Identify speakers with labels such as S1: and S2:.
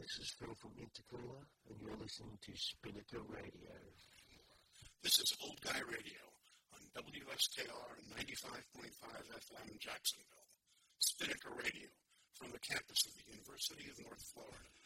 S1: This is Phil from Intercooler, and you're listening to Spinnaker Radio.
S2: This is Old Guy Radio on WSKR 95.5 FM Jacksonville. Spinnaker Radio from the campus of the University of North Florida.